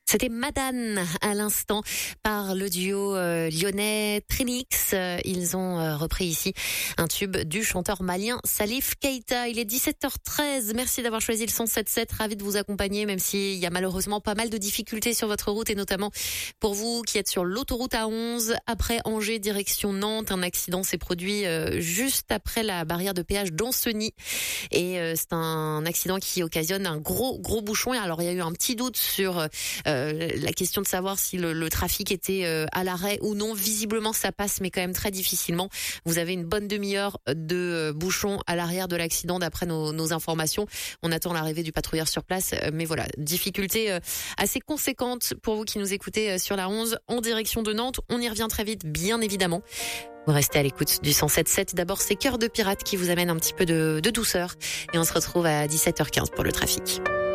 C'était Madane à l'instant par le duo lyonnais Trinix. Ils ont repris ici un tube du chanteur malien Salif Keita. Il est 17h13. Merci d'avoir choisi le 107.7. Ravi de vous accompagner, même s'il y a malheureusement pas mal de difficultés sur votre route et notamment pour vous qui êtes sur l'autoroute A11 après Angers direction Nantes. Un accident s'est produit juste après la barrière de péage d'Ancenis et c'est un accident qui occasionne un gros bouchon. Et alors il y a eu un petit doute sur la question de savoir si le trafic était à l'arrêt ou non. Visiblement ça passe, mais quand même très difficilement. Vous avez une bonne demi-heure de bouchon à l'arrière de l'accident d'après nos informations. On attend l'arrivée du patrouilleur sur place, mais voilà, difficulté assez conséquente pour vous qui nous écoutez sur la 11 en direction de Nantes. On y revient très vite, bien évidemment. Vous restez à l'écoute du 107.7. D'abord, c'est Cœur de pirate qui vous amène un petit peu de douceur et on se retrouve à 17h15 pour le trafic.